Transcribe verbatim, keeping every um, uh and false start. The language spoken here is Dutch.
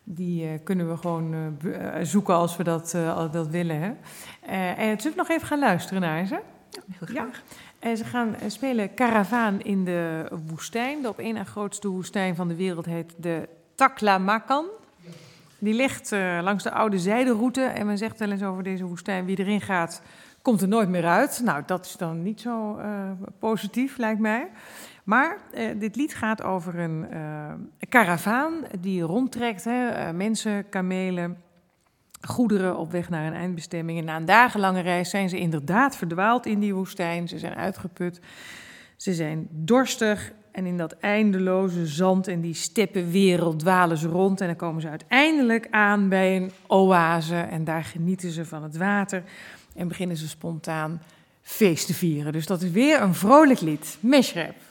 Die uh, kunnen we gewoon uh, be- uh, zoeken als we dat, uh, dat willen. Hè? Uh, en zullen we nog even gaan luisteren naar ze? Ja, heel graag. Ja. Uh, ze gaan uh, spelen Karavaan in de woestijn. De op één na grootste woestijn van de wereld heet de Taklamakan. Die ligt uh, langs de oude zijderoute. En men zegt wel eens over deze woestijn, wie erin gaat, komt er nooit meer uit. Nou, dat is dan niet zo uh, positief, lijkt mij. Maar uh, dit lied gaat over een uh, karavaan die rondtrekt. Hè, uh, mensen, kamelen, goederen op weg naar een eindbestemming. En na een dagenlange reis zijn ze inderdaad verdwaald in die woestijn. Ze zijn uitgeput. Ze zijn dorstig. En in dat eindeloze zand en die steppenwereld dwalen ze rond. En dan komen ze uiteindelijk aan bij een oase. En daar genieten ze van het water. En beginnen ze spontaan feest te vieren. Dus dat is weer een vrolijk lied. Meshreb.